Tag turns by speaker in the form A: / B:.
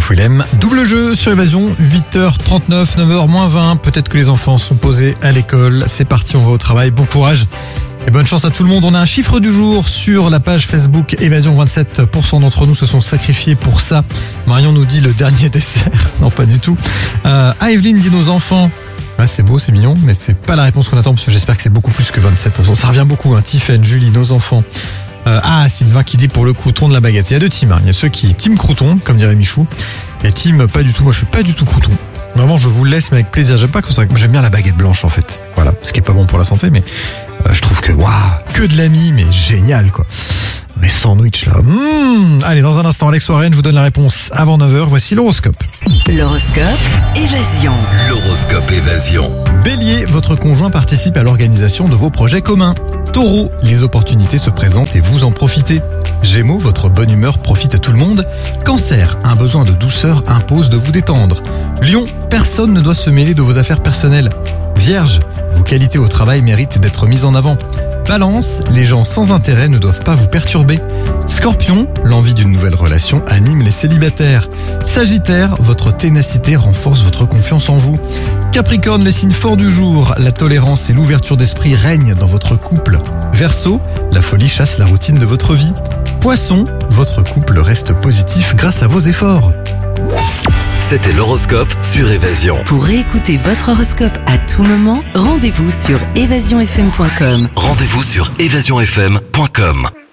A: Christophe Willem. Double jeu sur Évasion, 8h39, 9h-20. Peut-être que les enfants sont posés à l'école. C'est parti, on va au travail. Bon courage et bonne chance à tout le monde. On a un chiffre du jour sur la page Facebook Évasion. 27% d'entre nous se sont sacrifiés pour ça. Marion nous dit le dernier dessert. Non, pas du tout. Evelyne dit nos enfants. Ouais, c'est beau, c'est mignon, mais c'est pas la réponse qu'on attend parce que j'espère que c'est beaucoup plus que 27%. Ça revient beaucoup, hein. Tiffen, Julie, nos enfants. Sylvain qui dit pour le crouton de la baguette. Il y a deux teams, hein. Il y a ceux qui team crouton, comme dirait Michou, et team pas du tout. Moi, je suis pas du tout crouton. Vraiment, je vous le laisse, mais avec plaisir. J'aime pas que ça. J'aime bien la baguette blanche, en fait. Voilà, ce qui est pas bon pour la santé, mais je trouve que que de l'ami, mais génial, quoi. Les sandwichs là. Allez, dans un instant, Alex Warren, je vous donne la réponse avant 9h. Voici l'horoscope.
B: L'horoscope Évasion.
C: L'horoscope Évasion.
A: Bélier, votre conjoint participe à l'organisation de vos projets communs. Taureau, les opportunités se présentent et vous en profitez. Gémeaux, votre bonne humeur profite à tout le monde. Cancer, un besoin de douceur impose de vous détendre. Lion, personne ne doit se mêler de vos affaires personnelles. Vierge, vos qualités au travail méritent d'être mises en avant. Balance, les gens sans intérêt ne doivent pas vous perturber. Scorpion, l'envie d'une nouvelle relation anime les célibataires. Sagittaire, votre ténacité renforce votre confiance en vous. Capricorne, le signe fort du jour, la tolérance et l'ouverture d'esprit règnent dans votre couple. Verseau, la folie chasse la routine de votre vie. Poisson, votre couple reste positif grâce à vos efforts.
C: C'était l'horoscope sur Évasion.
B: Pour réécouter votre horoscope à tout moment, rendez-vous sur évasionfm.com.
C: Rendez-vous sur évasionfm.com.